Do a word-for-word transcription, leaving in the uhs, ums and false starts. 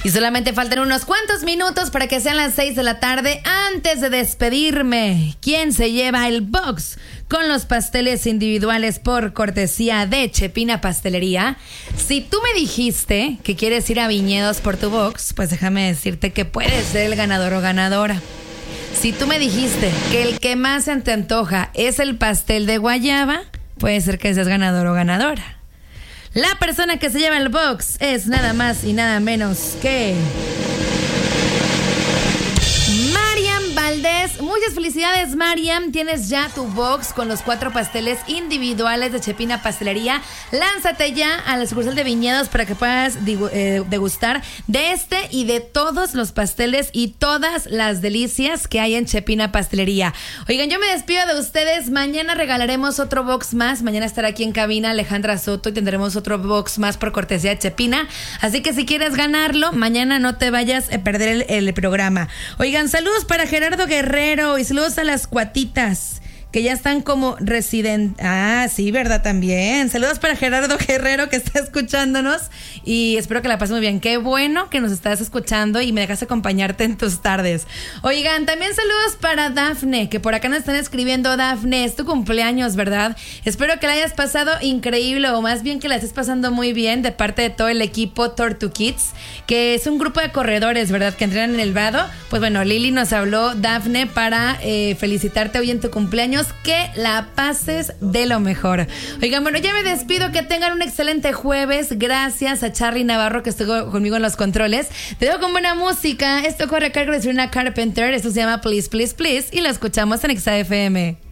Y solamente faltan unos cuantos minutos para que sean las seis de la tarde. Antes de despedirme, ¿quién se lleva el box con los pasteles individuales por cortesía de Chepina Pastelería? Si tú me dijiste que quieres ir a Viñedos por tu box, pues déjame decirte que puedes ser el ganador o ganadora. Si tú me dijiste que el que más se te antoja es el pastel de guayaba, puede ser que seas ganador o ganadora. La persona que se lleva el box es nada más y nada menos que Mariam Valdés. Muchas felicidades, Mariam. Tienes ya tu box con los cuatro pasteles individuales de Chepina Pastelería. Lánzate ya a la sucursal de Viñedos para que puedas degustar de este y de todos los pasteles y todas las delicias que hay en Chepina Pastelería. Oigan, yo me despido de ustedes. Mañana regalaremos otro box más. Mañana estará aquí en cabina Alejandra Soto y tendremos otro box más por cortesía de Chepina. Así que si quieres ganarlo, mañana no te vayas a perder el, el programa. Oigan, saludos para Gerardo Guerrero y saludos a las cuatitas que ya están como residentes. Ah, sí, ¿verdad? También. Saludos para Gerardo Guerrero que está escuchándonos y espero que la pases muy bien. Qué bueno que nos estás escuchando y me dejas acompañarte en tus tardes. Oigan, también saludos para Dafne, que por acá nos están escribiendo. Dafne, es tu cumpleaños, ¿verdad? Espero que la hayas pasado increíble o más bien que la estés pasando muy bien de parte de todo el equipo Tortu Kids, que es un grupo de corredores, ¿verdad? Que entrenan en el vado. Pues bueno, Lili nos habló, Dafne, para eh, felicitarte hoy en tu cumpleaños. Que la pases de lo mejor. Oigan, bueno, ya me despido. Que tengan un excelente jueves. Gracias a Charly Navarro que estuvo conmigo en los controles. Te dejo con buena música. Esto corre a cargo de Serena Carpenter. Esto se llama Please, Please, Please. Y lo escuchamos en Exa F M.